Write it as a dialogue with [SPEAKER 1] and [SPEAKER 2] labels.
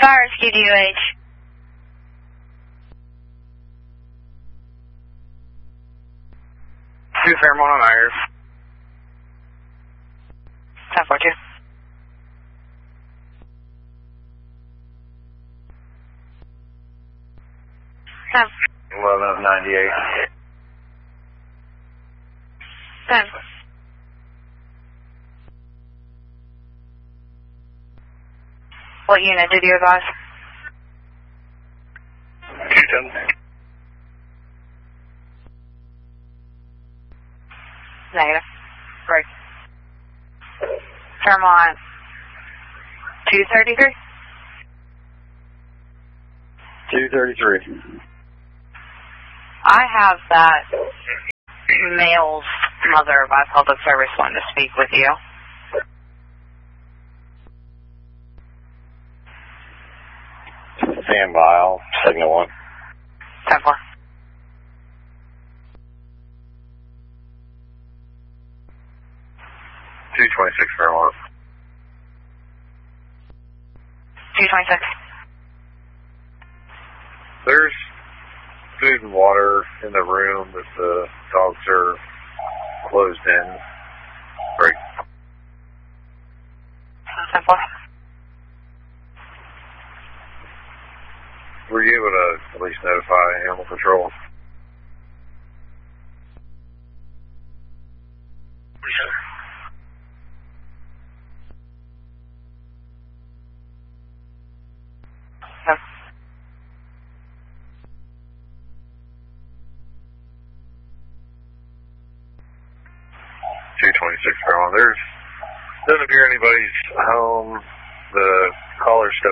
[SPEAKER 1] Fire Rescue DOH.
[SPEAKER 2] Two Fairmont on Myers.
[SPEAKER 1] 1042. Ten.
[SPEAKER 2] 11 of 98.
[SPEAKER 1] 10. What unit did you advise?
[SPEAKER 2] 210.
[SPEAKER 1] Negative. Right. Fairmont 233?
[SPEAKER 2] 233.
[SPEAKER 1] I have that male's mother by public service wanting to speak with you.
[SPEAKER 2] Stand by, I'll signal one.
[SPEAKER 1] 10-4.
[SPEAKER 2] .226 Fairmont.
[SPEAKER 1] 226.
[SPEAKER 2] There's food and water in the room that the dogs are closed in. Break.
[SPEAKER 1] 10-4.
[SPEAKER 2] Were you able to at least notify Animal Control?
[SPEAKER 1] Yes.
[SPEAKER 2] 226 Fairmont. Doesn't appear anybody's home. The caller stepped